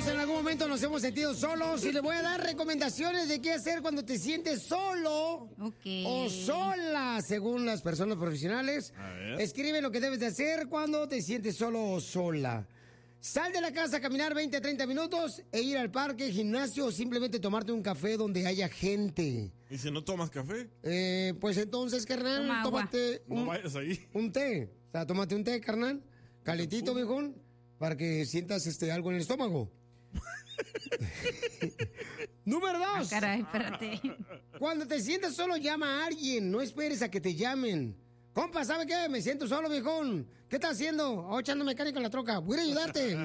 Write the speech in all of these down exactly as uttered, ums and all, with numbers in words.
Todos en algún momento nos hemos sentido solos y les voy a dar recomendaciones de qué hacer cuando te sientes solo okay. o sola, según las personas profesionales. Escribe lo que debes de hacer cuando te sientes solo o sola. Sal de la casa a caminar veinte a treinta minutos e ir al parque, gimnasio o simplemente tomarte un café donde haya gente. ¿Y si no tomas café? Eh, pues entonces, carnal, Toma tómate un, no vayas ahí. un té. O sea, tómate un té, carnal, calentito, viejón, para que sientas este algo en el estómago. Número dos. Ah, caray, espérate. Cuando te sientas solo, llama a alguien. No esperes a que te llamen. Compa, ¿sabe qué? Me siento solo, viejón. ¿Qué estás haciendo? Oh, echando mecánico en la troca. Voy a ayudarte.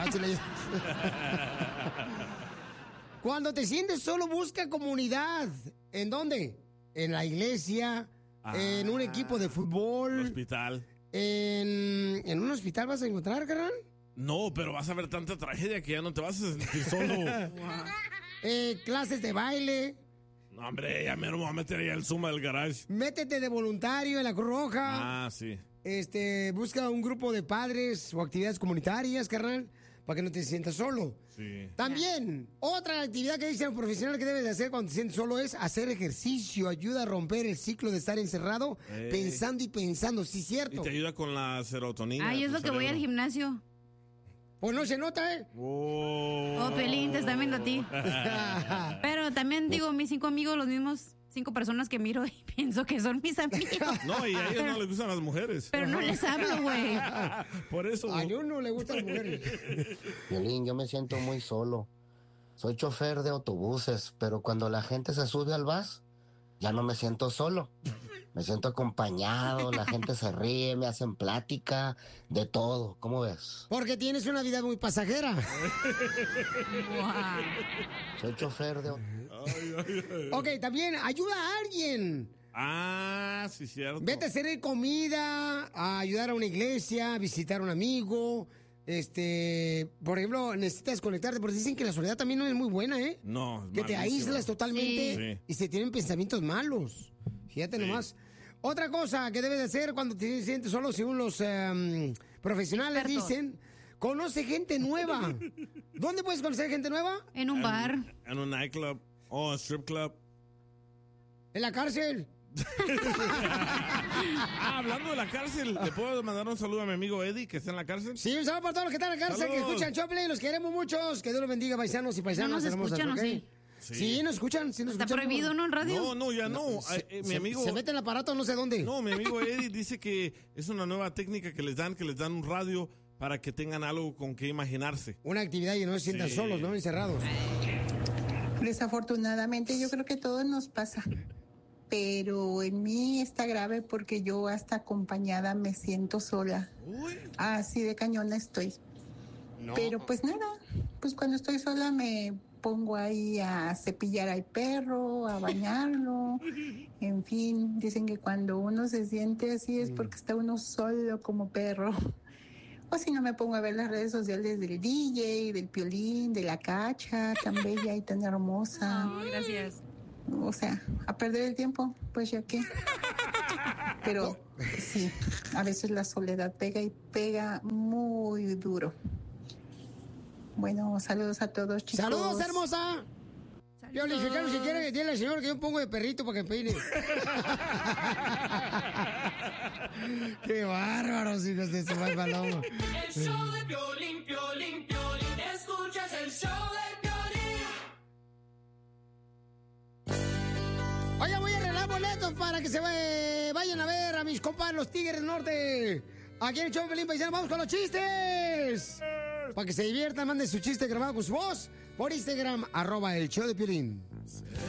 Cuando te sientes solo, busca comunidad. ¿En dónde? En la iglesia, ah, en un equipo de fútbol. Hospital. En, ¿En un hospital vas a encontrar, carnal? No, pero vas a ver tanta tragedia que ya no te vas a sentir solo. eh, clases de baile. No, hombre, ya me voy a meter ahí al Zuma del garage. Métete de voluntario en la Cruz Roja. Ah, sí. Este, busca un grupo de padres o actividades comunitarias, carnal, para que no te sientas solo. Sí. También, otra actividad que dicen los profesionales que debes de hacer cuando te sientes solo es hacer ejercicio. Ayuda a romper el ciclo de estar encerrado, Ey. pensando y pensando. Sí, cierto. Y te ayuda con la serotonina. Ay, es lo que voy al gimnasio. Pues no se nota, ¿eh? Oh, oh Pelín, te están viendo a ti. Pero también digo, mis cinco amigos, los mismos cinco personas que miro y pienso que son mis amigos. No, y a ellos no les gustan las mujeres. Pero no les hablo, güey. Por eso. A uno no le gustan las mujeres. Violín, yo me siento muy solo. Soy chofer de autobuses, pero cuando la gente se sube al bus, ya no me siento solo. Me siento acompañado, la gente se ríe, me hacen plática, de todo. ¿Cómo ves? Porque tienes una vida muy pasajera. Wow. Soy chofer de... Ay, ay, ay. Ok, también ayuda a alguien. Ah, sí, cierto. Vete a hacer comida, a ayudar a una iglesia, a visitar a un amigo. Este, por ejemplo, necesitas conectarte, porque dicen que la soledad también no es muy buena, ¿eh? No, es que te malísimo. aíslas totalmente Sí. y se tienen pensamientos malos. Fíjate Sí. nomás. Otra cosa que debes de hacer cuando te sientes solo, según los um, profesionales Expertos. dicen, conoce gente nueva. ¿Dónde puedes conocer gente nueva? En un En- bar. En un nightclub. O oh, strip club. En la cárcel. Ah, hablando de la cárcel, ¿le puedo mandar un saludo a mi amigo Eddie, que está en la cárcel? Sí, un saludo para todos los que están en la cárcel, Saludos. que escuchan Choplin, los queremos muchos. Que Dios los bendiga, paisanos y paisanas. No nos hermosas, escuchan, ¿o ¿ok? sí? Sí. Sí. nos escuchan, sí nos Está escuchan. prohibido, ¿no? En radio. No, no, ya no. Se, Eh, mi se- amigo... se mete en el aparato no sé dónde. No, mi amigo Eddie dice que es una nueva técnica que les dan, que les dan un radio para que tengan algo con que imaginarse. Una actividad y no se sientan Sí. solos, ¿no? Encerrados. Desafortunadamente yo creo que todo nos pasa, pero en mí está grave porque yo hasta acompañada me siento sola. Uy. Así de cañona estoy. No. Pero pues nada, pues cuando estoy sola me pongo ahí a cepillar al perro, a bañarlo, en fin, dicen que cuando uno se siente así es porque está uno solo como perro. O si no me pongo a ver las redes sociales del D J, del Piolín, de la Cacha, tan bella y tan hermosa. No, gracias. O sea, a perder el tiempo, pues ya qué. Pero sí, a veces la soledad pega y pega muy duro. Bueno, saludos a todos, chicos. ¡Saludos, hermosa! Yo le dije, Carlos, si quiere, dile al señor que yo pongo de perrito para que peine. ¡Qué bárbaros, hijos de su mal paloma! El show de Piolín, Piolín, Piolín. Escuchas el show de Piolín. Oye, voy a arreglar boletos para que se ve- vayan a ver a mis compas los Tigres del Norte. Aquí en el show de Piolín, paisano, vamos con los chistes. Para que se diviertan, manden su chiste grabado con su voz por Instagram, arroba el show de Piolín.